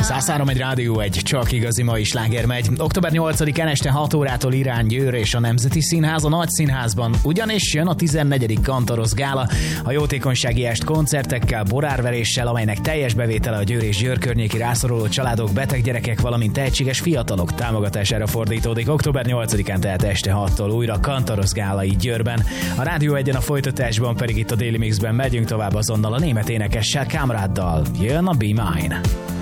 103 egy Rádió 1, csak igazi mai sláger megy. Október 8-án este 6 órától Irán Győr és a Nemzeti Színház a Nagy Színházban. Ugyanis jön a 14. Kantarosz gála, a jótékonysági est koncertekkel, borárveréssel, amelynek teljes bevétele a Győr és Győr környéki rászoruló családok, beteg gyerekek, valamint tehetséges fiatalok támogatására fordítódik. Október 8-án tehát este 6-tól újra Kantarosz gála itt Győrben. A Rádió 1-en a folytatásban pedig itt a Daily Mixben megyünk tovább azonnal a német énekessel, Kamráddal. Jön a Be Mine.